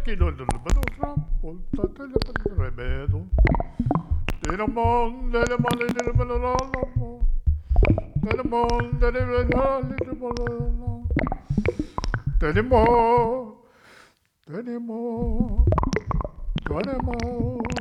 aquí no le volta del remedio. Dinamon, dinamon, dinamon, dinamon, dinamon, dinamon, dinamon.